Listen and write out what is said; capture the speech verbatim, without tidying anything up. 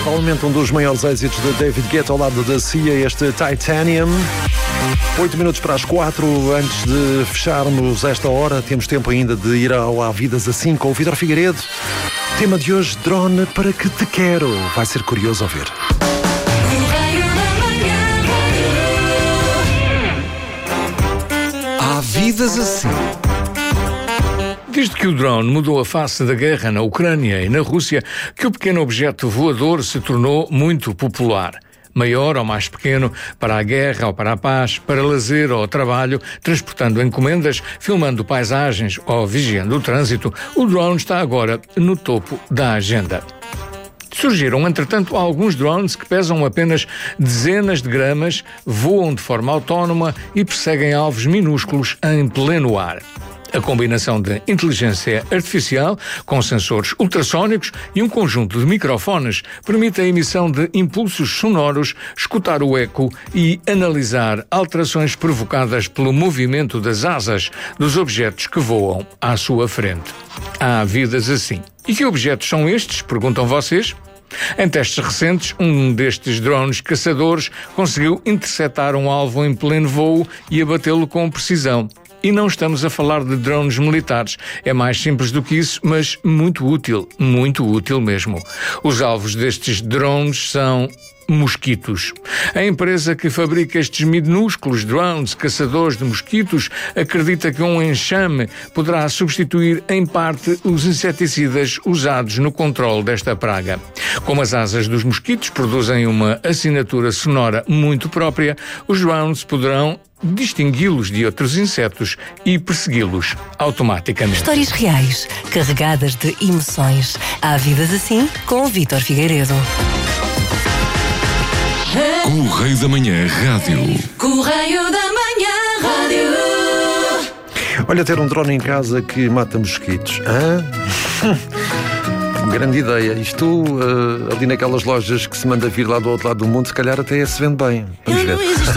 provavelmente um dos maiores êxitos de David Guetta ao lado da Cia, este Titanium. Oito minutos para as quatro. Antes de fecharmos esta hora, temos tempo ainda de ir ao Há Vidas Assim com o Vítor Figueiredo. Tema de hoje, drone para que te quero. Vai ser curioso ouvir. Há Vidas Assim. Desde que o drone mudou a face da guerra na Ucrânia e na Rússia, que o pequeno objeto voador se tornou muito popular. Maior ou mais pequeno, para a guerra ou para a paz, para lazer ou trabalho, transportando encomendas, filmando paisagens ou vigiando o trânsito, o drone está agora no topo da agenda. Surgiram, entretanto, alguns drones que pesam apenas dezenas de gramas, voam de forma autónoma e perseguem alvos minúsculos em pleno ar. A combinação de inteligência artificial, com sensores ultrassónicos e um conjunto de microfones, permite a emissão de impulsos sonoros, escutar o eco e analisar alterações provocadas pelo movimento das asas dos objetos que voam à sua frente. Há vidas assim. E que objetos são estes? Perguntam vocês? Em testes recentes, um destes drones caçadores conseguiu interceptar um alvo em pleno voo e abatê-lo com precisão. E não estamos a falar de drones militares. É mais simples do que isso, mas muito útil. Muito útil mesmo. Os alvos destes drones são mosquitos. A empresa que fabrica estes minúsculos drones caçadores de mosquitos acredita que um enxame poderá substituir em parte os inseticidas usados no controle desta praga. Como as asas dos mosquitos produzem uma assinatura sonora muito própria, os drones poderão distingui-los de outros insetos e persegui-los automaticamente. Histórias reais, carregadas de emoções. Há Vidas Assim com o Vítor Figueiredo. Correio da Manhã Rádio. Correio da Manhã Rádio. Olha, ter um drone em casa que mata mosquitos. Hã? Grande ideia. Isto uh, ali naquelas lojas que se manda vir lá do outro lado do mundo, se calhar até se vende bem. Vamos ver.